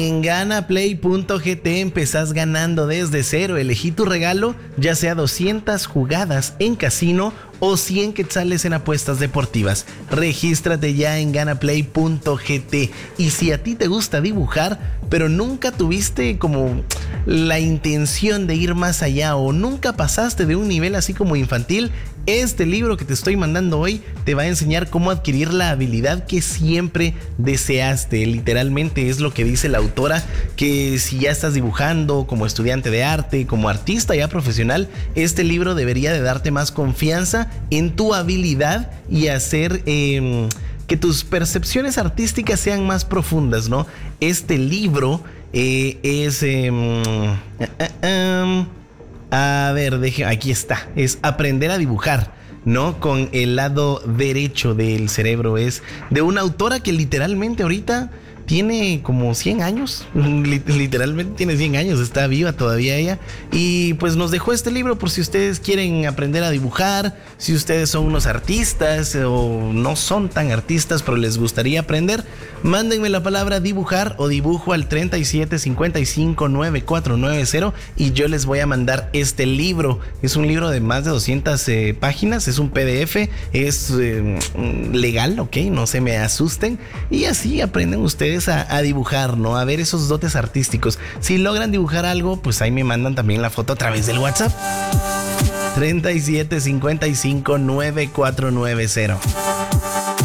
En ganaplay.gt empezás ganando desde cero. Elegí tu regalo, ya sea 200 jugadas en casino o 100 quetzales en apuestas deportivas. Regístrate ya en ganaplay.gt. Y si a ti te gusta dibujar, pero nunca tuviste como la intención de ir más allá o nunca pasaste de un nivel así como infantil, este libro que te estoy mandando hoy te va a enseñar cómo adquirir la habilidad que siempre deseaste. Literalmente es lo que dice la autora, que si ya estás dibujando como estudiante de arte, como artista ya profesional, este libro debería de darte más confianza en tu habilidad y hacer que tus percepciones artísticas sean más profundas, ¿no? Este libro es... a ver, aquí está. Es aprender a dibujar, ¿no? Con el lado derecho del cerebro. Es de una autora que literalmente ahorita tiene como 100 años. Literalmente tiene 100 años. Está viva todavía ella. Y pues nos dejó este libro por si ustedes quieren aprender a dibujar. Si ustedes son unos artistas o no son tan artistas pero les gustaría aprender, mándenme la palabra dibujar o dibujo al 37559490 y yo les voy a mandar este libro. Es un libro de más de 200 páginas, es un PDF, es legal, ok, no se me asusten, y así aprenden ustedes a dibujar, ¿no? A ver esos dotes artísticos. Si logran dibujar algo, pues ahí me mandan también la foto a través del WhatsApp 37559490.